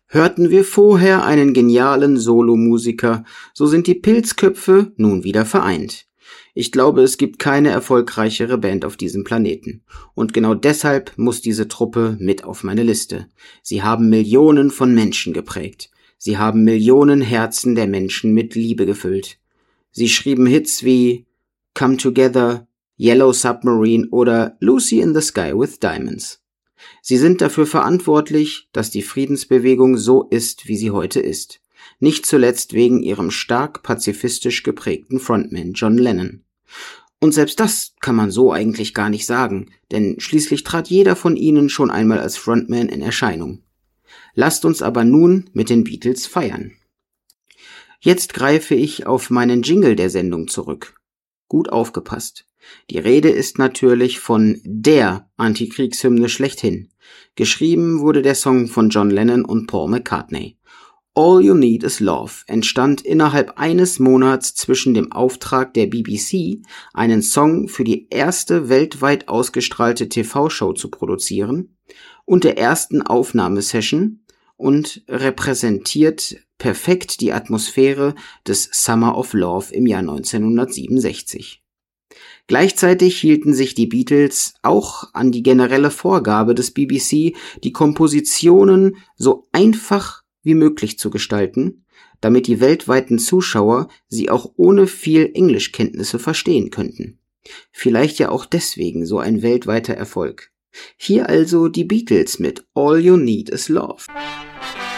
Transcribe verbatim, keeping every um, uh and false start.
Hörten wir vorher einen genialen Solomusiker, so sind die Pilzköpfe nun wieder vereint. Ich glaube, es gibt keine erfolgreichere Band auf diesem Planeten. Und genau deshalb muss diese Truppe mit auf meine Liste. Sie haben Millionen von Menschen geprägt. Sie haben Millionen Herzen der Menschen mit Liebe gefüllt. Sie schrieben Hits wie Come Together, Yellow Submarine oder Lucy in the Sky with Diamonds. Sie sind dafür verantwortlich, dass die Friedensbewegung so ist, wie sie heute ist. Nicht zuletzt wegen ihrem stark pazifistisch geprägten Frontman John Lennon. Und selbst das kann man so eigentlich gar nicht sagen, denn schließlich trat jeder von ihnen schon einmal als Frontman in Erscheinung. Lasst uns aber nun mit den Beatles feiern. Jetzt greife ich auf meinen Jingle der Sendung zurück. Gut aufgepasst. Die Rede ist natürlich von der Antikriegshymne schlechthin. Geschrieben wurde der Song von John Lennon und Paul McCartney. All You Need Is Love entstand innerhalb eines Monats zwischen dem Auftrag der B B C, einen Song für die erste weltweit ausgestrahlte T V-Show zu produzieren, und der ersten Aufnahmesession und repräsentiert perfekt die Atmosphäre des Summer of Love im Jahr neunzehnhundertsiebenundsechzig. Gleichzeitig hielten sich die Beatles auch an die generelle Vorgabe des B B C, die Kompositionen so einfach wie möglich zu gestalten, damit die weltweiten Zuschauer sie auch ohne viel Englischkenntnisse verstehen könnten. Vielleicht ja auch deswegen so ein weltweiter Erfolg. Hier also die Beatles mit All You Need Is Love.